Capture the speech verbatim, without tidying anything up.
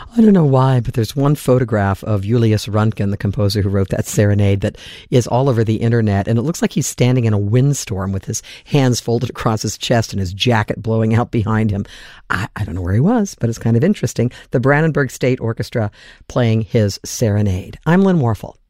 I don't know why, but there's one photograph of Julius Röntgen, the composer who wrote that serenade, that is all over the internet, and it looks like he's standing in a windstorm with his hands folded across his chest and his jacket blowing out behind him. I, I don't know where he was, but it's kind of interesting. The Brandenburg State Orchestra playing his serenade. I'm Lynn Warfel.